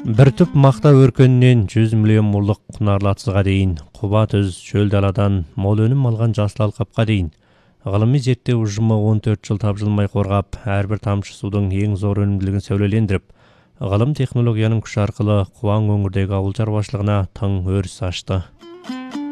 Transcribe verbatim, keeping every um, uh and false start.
Bir түп мақта өркөнінен жүз миллион мулдық құнарлатсыға дейін, құба түз шөл даладан мол өнім алған жасыл алқапқа дейін. Ғылыми зерттеу ұжымы он төрт жыл тапжылмай қорғап, әрбір тамшы судың ең зор өнімділігін сәулелендіріп, ғылым технологияның күші арқылы Қуаң өңірдегі ауыл шаруашылығына тың өріс ашты.